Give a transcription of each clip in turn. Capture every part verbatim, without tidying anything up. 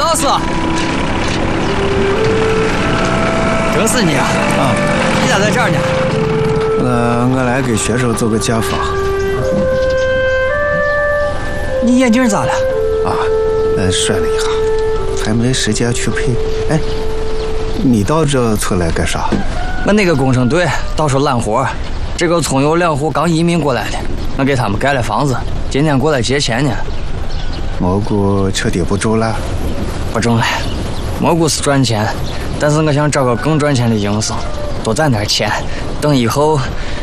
老师，正是你啊！啊，你咋在这儿呢？ 呃，我来给学生做个家访。 你眼镜咋了？ 啊，呃，摔了一下，还没时间去配。哎，你到这村来干啥？ 我那个工程队到处揽活，这个村有两户刚移民过来的，我给他们盖了房子，今天过来结钱呢。 蘑菇彻底不中了？ 不中了，蘑菇是赚钱，但是我想找个更赚钱的营生，多攒点钱，等以后。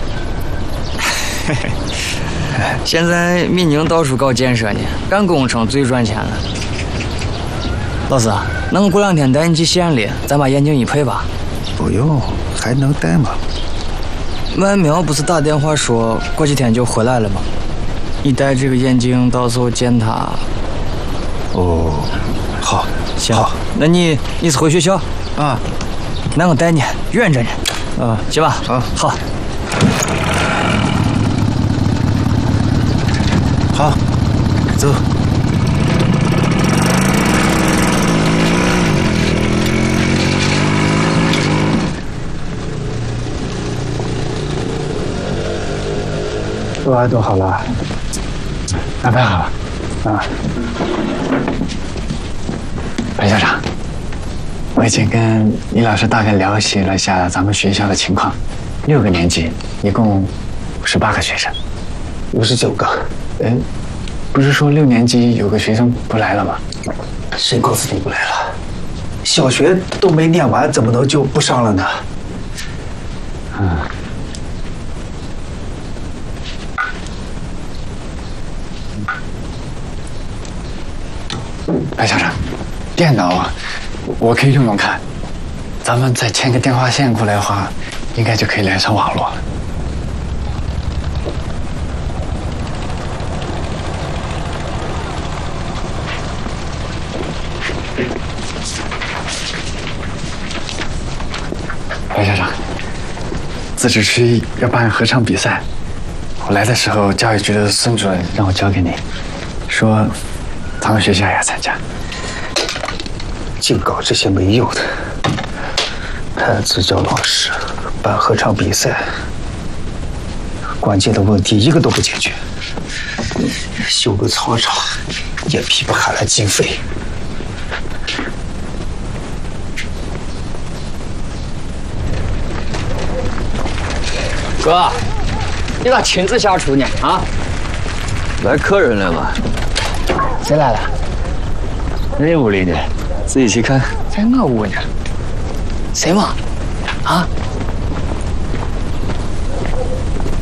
现在闽宁到处搞建设呢，干工程最赚钱了。老师，那我过两天带你去县里，咱把眼镜一配吧。 不用，还能带吗？ 万苗不是打电话说过几天就回来了吗？你戴这个眼镜，到时候见他。 哦，好， 行，好，那你你是回学校啊？ 那我带你，远着呢。 啊， 行吧？ 好， 好， 好，走。都安顿好了， 安排好了啊。白校长，我已经跟李老师大概了解了下咱们学校的情况。六个年级，一共五十八个学生， 五十九个。 嗯，不是说六年级有个学生不来了吗？ 谁告诉你不来了？小学都没念完，怎么能就不上了呢？ 嗯。白校长，电脑我可以用用看，咱们再牵个电话线过来的话，应该就可以连上网络了。白校长，自治区要办合唱比赛，我来的时候，教育局的孙主任让我交给你，说咱们学校也要参加。 净搞这些没用的，还支教老师办合唱比赛，关键的问题一个都不解决。修个操场也批不下来经费。 哥，你咋亲自下厨呢？啊？ 来客人了吗？ 谁来了？ 那屋里呢？自己去看。 在我屋呢。谁嘛？啊？